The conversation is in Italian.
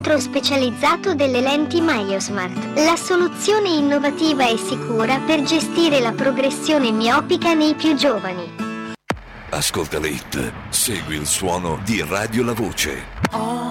centro specializzato delle lenti MyoSmart, la soluzione innovativa e sicura per gestire la progressione miopica nei più giovani. Ascolta le hit, segui il suono di Radio La Voce.